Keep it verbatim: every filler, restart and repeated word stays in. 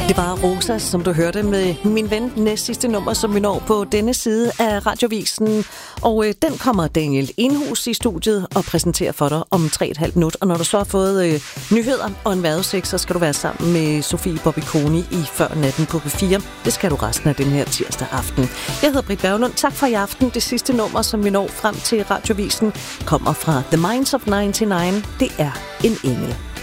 Det var Rosa, som du hørte med Min Ven, næst sidste nummer, som vi når på denne side af Radiovisen. Og øh, den kommer Daniel Enhus i studiet og præsenterer for dig om tre og et halvt minut. Og når du så har fået øh, nyheder og en vejrudsigt, så skal du være sammen med Sofie Bobby-Koni i Før Natten på P fire. Det skal du resten af den her tirsdag aften. Jeg hedder Britt Berglund. Tak for i aften. Det sidste nummer, som vi når frem til Radiovisen, kommer fra The Minds of nioghalvfems. Det er En Engel.